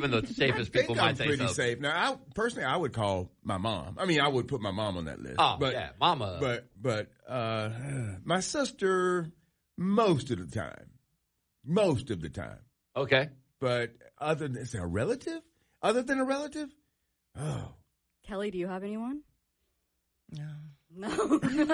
even the safest people might say pretty so. safe. Now, I would call my mom. I mean, I would put my mom on that list. Oh, yeah, mama. But my sister, most of the time. Okay. But is there a relative? Other than a relative? Oh. Kelly, do you have anyone? No. Nobody.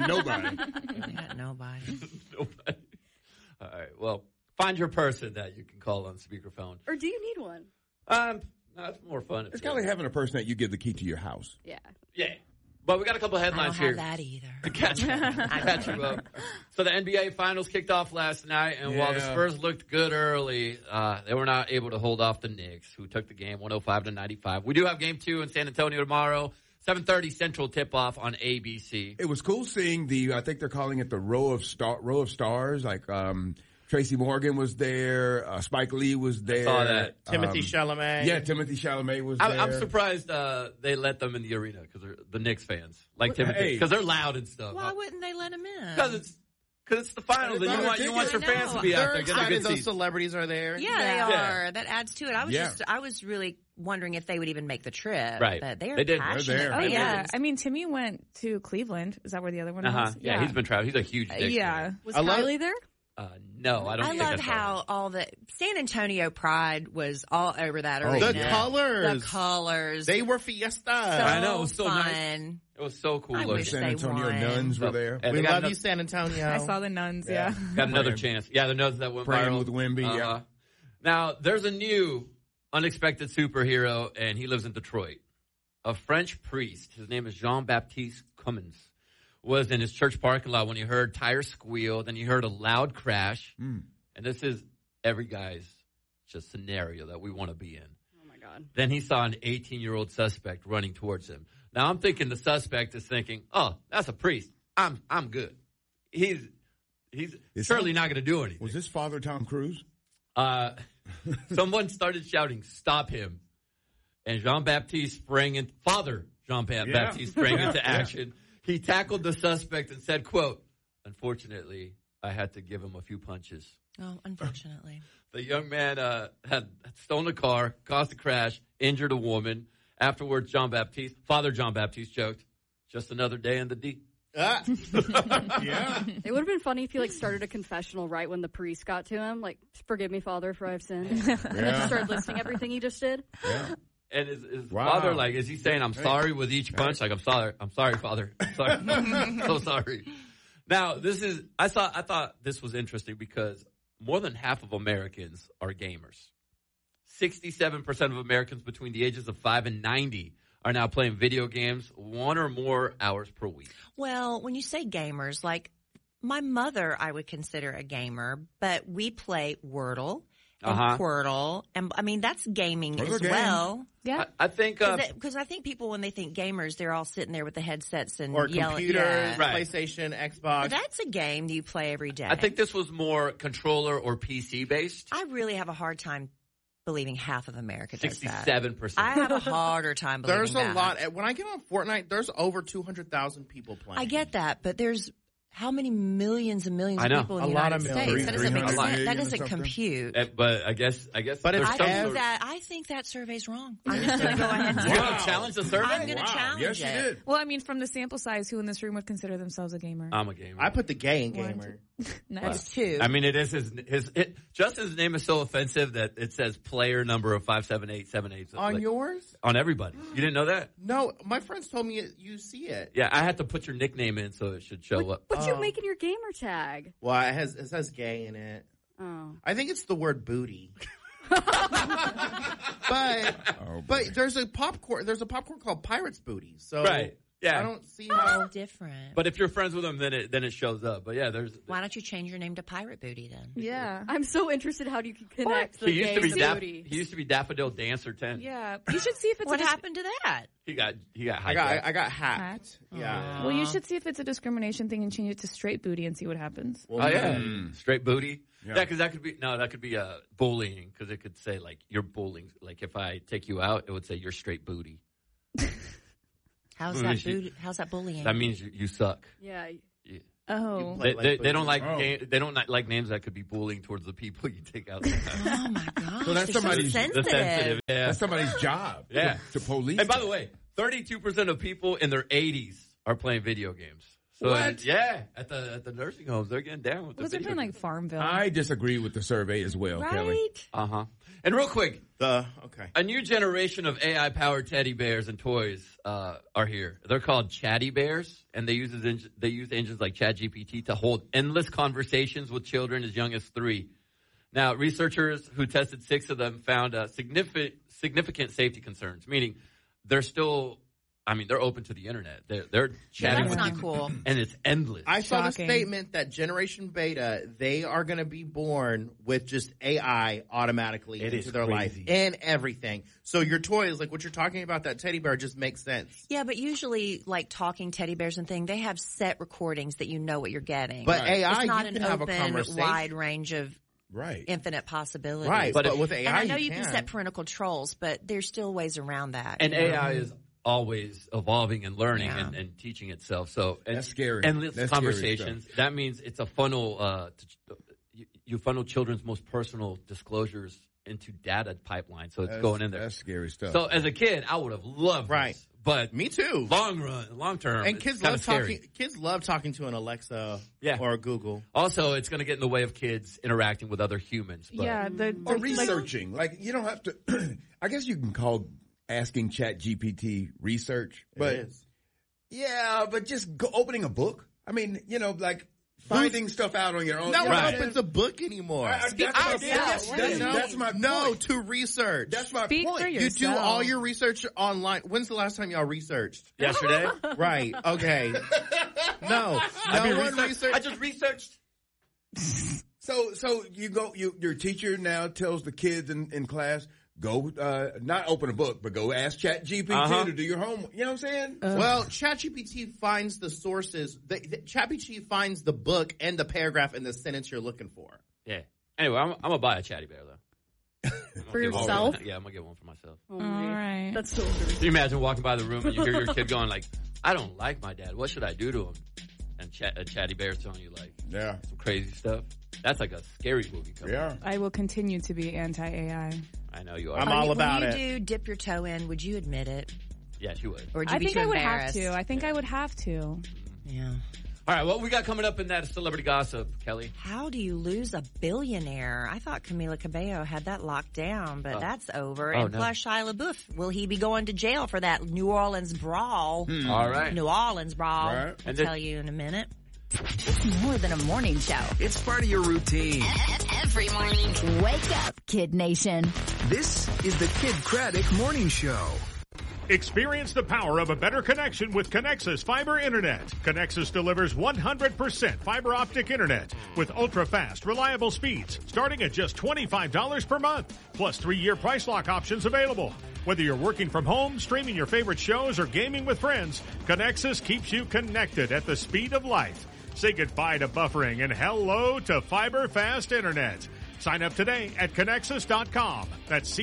I got nobody. Nobody. All right. Well, find your person that you can call on speakerphone. Or do you need one? No, it's more fun. It's kind of like having a person that you give the key to your house. Yeah. Yeah. But we got a couple of headlines I don't here. have that either. To catch you up. So the NBA Finals kicked off last night, and while the Spurs looked good early, they were not able to hold off the Knicks, who took the game 105-95. We do have Game 2 in San Antonio tomorrow, 7:30 Central tip-off on ABC. It was cool seeing I think they're calling it the row of stars, like Tracy Morgan was there, Spike Lee was there. I saw that. Timothy Chalamet. Yeah, Timothy Chalamet was there. I'm surprised they let them in the arena because they're the Knicks fans, like Timothy, because they're loud and stuff. Why wouldn't they let him in? Because it's the finals, and you want your fans to be out there. They're excited those celebrities are there. Yeah, they are. That adds to it. I was really wondering if they would even make the trip. Right. But they did. passionate. They're there. Oh, yeah. I mean, Timmy went to Cleveland. Is that where the other one was? Yeah, he's been traveling. He's a huge Knicks fan. Was Kylie there? No, I don't think love how all the San Antonio pride was all over that arena. The colors. They were fiesta. I know. It was so fun. Nice. It was so cool. I wish San they Antonio won. Nuns were there. We love you, San Antonio. I saw the Nuns, yeah. Got another chance. Yeah, the Nuns that went Praying viral. with Wemby, yeah. Now, there's a new unexpected superhero, and he lives in Detroit. A French priest, his name is Jean-Baptiste Cummins, was in his church parking lot when he heard tires squeal, then he heard a loud crash. And this is every guy's just scenario that we want to be in. Oh, my God. Then he saw an 18-year-old suspect running towards him. Now, I'm thinking the suspect is thinking, oh, that's a priest. I'm good. He's surely not going to do anything. Was this Father Tom Cruise? Someone started shouting, stop him. And Father Jean-Baptiste sprang into action. He tackled the suspect and said, quote, unfortunately, I had to give him a few punches. Oh, unfortunately. The young man had stolen a car, caused a crash, injured a woman. Afterwards, Father Jean-Baptiste joked, just another day in the D. Yeah. It would have been funny if he started a confessional right when the priest got to him, like, forgive me, Father, for I've sinned. And then just started listing everything he just did. Yeah. And his father, is he saying, I'm sorry with each punch? Like, I'm sorry, Father. I'm sorry. So sorry. Now, I thought this was interesting because more than half of Americans are gamers. 67% of Americans between the ages of 5 and 90 are now playing video games 1 or more hours per week. Well, when you say gamers, like my mother, I would consider a gamer, but we play Wordle and Quirtle, and I mean that's gaming as well. Yeah, I think because I think people when they think gamers, they're all sitting there with the headsets and or yelling. computers, Right. PlayStation, Xbox. But that's a game you play every day. I think this was more controller or PC based. I really have a hard time believing half of America does that. 67%. I have a harder time believing There's a that. lot. When I get on Fortnite, there's over 200,000 people playing. I get that, but there's how many millions and millions I of know. people in A the lot United of States? millions. That doesn't make 300 sense. million That or doesn't something. compute. But I guess. But it's I think that survey's wrong. I'm just going to go ahead and You say want to challenge the survey? I'm going to challenge Yes, it. you did. Well, I mean, from the sample size, who in this room would consider themselves a gamer? I'm a gamer. I put the gay in gamer. Nice. That's two. I mean, it is Justin's name is so offensive that it says player number of 57878 On yours? on everybody. You didn't know that? No, my friends told me you see it. Yeah, I had to put your nickname in so it should show up. What's you making your gamer tag? Well, it says gay in it. Oh. I think it's the word booty. but there's a popcorn called Pirates Booty. So Right. Yeah. I don't see how Different. But if you're friends with them, then it shows up. But yeah, there's. Why don't you change your name to Pirate Booty then? Yeah. I'm so interested how you can connect the He used to be gay booty. He used to be Daffodil Dancer 10. Yeah. You should see if it's What happened to that? He got I got hacked. Hacked? Yeah. Well, you should see if it's a discrimination thing and change it to straight booty and see what happens. Oh yeah, straight booty. Yeah. Yeah, because that could be bullying because it could say like you're bullying. Like if I take you out, it would say you're straight booty. How's that bullying? That means you suck. Yeah. Oh, they don't like they don't like names that could be bullying towards the people you take out. Oh my gosh! So that's somebody's sensitive. Yeah. That's somebody's job. Yeah, to police. And by the way, 32% of people in their 80s are playing video games. So, what? Yeah, at the nursing homes, they're getting down with the was it video in like games. Farmville? I disagree with the survey as well, Kelly. Right? And real quick, okay. a new generation of AI-powered teddy bears and toys are here. They're called Chatty Bears, and they use engines like ChatGPT to hold endless conversations with children as young as 3. Now, researchers who tested 6 of them found significant safety concerns, meaning they're still. I mean, they're open to the internet. They're chatting with That's you, not cool. and it's endless. I saw the Shocking. statement that Generation Beta, they are going to be born with just AI automatically into their life and everything. So your toys, like what you're talking about, that teddy bear just makes sense. Yeah, but usually, like talking teddy bears and things, they have set recordings that you know what you're getting. But AI, it's not you an can have a open, conversation. wide range of Right. infinite possibilities. Right, but with AI, and I know you can set parental controls, but there's still ways around that. And AI is always evolving and learning and teaching itself. So That's scary. Endless That's conversations. That means it's a funnel. You funnel children's most personal disclosures into data pipeline. So it's going in there. That's scary stuff. So as a kid, I would have loved this. But me too. Long term, and kids love talking. Kids love talking to an Alexa or a Google. Also, it's going to get in the way of kids interacting with other humans. But. Yeah, or researching. Like you don't have to. I guess you can call asking ChatGPT research, but but just opening a book. I mean, like finding stuff out on your own. No one opens a book anymore. That's my point. No, to research. That's my Speak point. for You yourself. do all your research online. When's the last time y'all researched? Yesterday. Right. Okay. No one researched. I just researched. So you go. Your teacher now tells the kids in class, go not open a book, but go ask ChatGPT to do your homework. You know what I'm saying? Well, ChatGPT finds the sources. ChatGPT finds the book and the paragraph and the sentence you're looking for. Yeah. Anyway, I'm gonna buy a Chatty Bear though. For yourself? Yeah, I'm gonna get one for myself. Oh, All right. That's so weird. Can you imagine walking by the room and you hear your kid going like, "I don't like my dad. What should I do to him?" And a Chatty Bear's telling you like, some crazy stuff. That's like a scary movie coming. Yeah. I will continue to be anti-AI. I know you are. I'm all about it. When you do dip your toe in, would you admit it? Yeah, she would. Or would you I be think too I would embarrassed? have to. I think I would have to. Yeah. All right, what we got coming up in that celebrity gossip, Kelly? How do you lose a billionaire? I thought Camila Cabello had that locked down, but that's over. And plus, Shia LaBeouf, will he be going to jail for that New Orleans brawl? All right. New Orleans brawl. Right. I'll tell you in a minute. It's more than a morning show. It's part of your routine. Every morning. Wake up, Kid Nation. This is the Kid Craddock Morning Show. Experience the power of a better connection with Connexus Fiber Internet. Connexus delivers 100% fiber optic internet with ultra-fast, reliable speeds starting at just $25 per month, plus 3-year price lock options available. Whether you're working from home, streaming your favorite shows, or gaming with friends, Connexus keeps you connected at the speed of light. Say goodbye to buffering and hello to fiber fast internet. Sign up today at Connexus.com. That's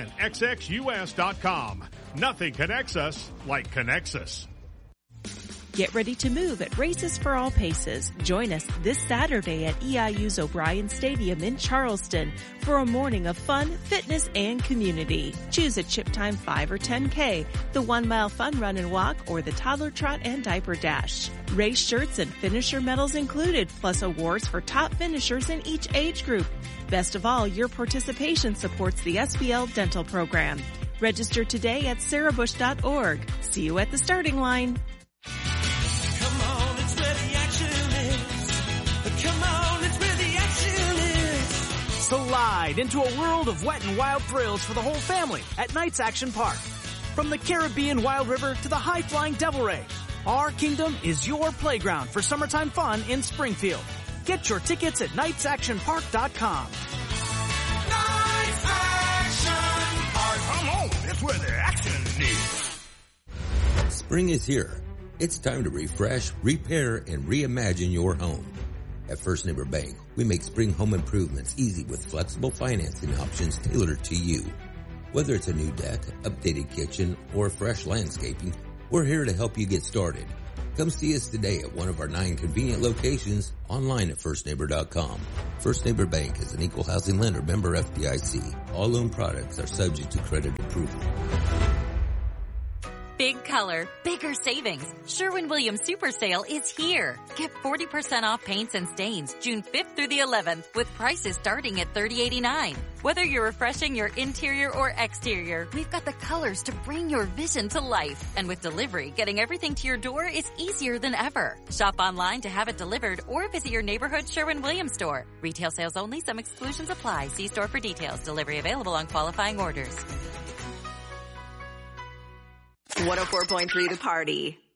CONXXUS.com. Nothing connects us like Connexus. Get ready to move at Races for All Paces. Join us this Saturday at EIU's O'Brien Stadium in Charleston for a morning of fun, fitness, and community. Choose a Chip Time 5 or 10K, the 1 mile fun run and walk, or the toddler trot and diaper dash. Race shirts and finisher medals included, plus awards for top finishers in each age group. Best of all, your participation supports the SBL dental program. Register today at sarahbush.org. See you at the starting line. Come on, it's where the action is. Come on, it's where the action is. Slide into a world of wet and wild thrills for the whole family at Knights Action Park. From the Caribbean Wild River to the high-flying Devil Ray, our kingdom is your playground for summertime fun in Springfield. Get your tickets at knightsactionpark.com. Knights Action Park. Come on, it's where the action is. Spring is here. It's time to refresh, repair, and reimagine your home. At First Neighbor Bank, we make spring home improvements easy with flexible financing options tailored to you. Whether it's a new deck, updated kitchen, or fresh landscaping, we're here to help you get started. Come see us today at one of our 9 convenient locations, online at firstneighbor.com. First Neighbor Bank is an equal housing lender, member FDIC. All loan products are subject to credit approval. Big color, bigger savings. Sherwin-Williams Super Sale is here. Get 40% off paints and stains June 5th through the 11th with prices starting at $30.89. Whether you're refreshing your interior or exterior, we've got the colors to bring your vision to life. And with delivery, getting everything to your door is easier than ever. Shop online to have it delivered or visit your neighborhood Sherwin-Williams store. Retail sales only. Some exclusions apply. See store for details. Delivery available on qualifying orders. 104.3 The Party.